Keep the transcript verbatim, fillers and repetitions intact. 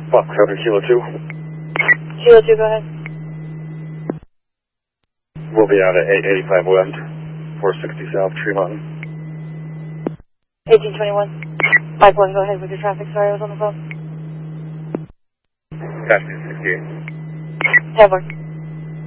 Box cover, Kilo two. Kilo two, go ahead. We'll be out at eight eighty-five West, four sixty South, Tremont. eighteen twenty-one. Mike one, go ahead with your traffic. Sorry, I was on the phone. Taxi sixty-eight. ten one.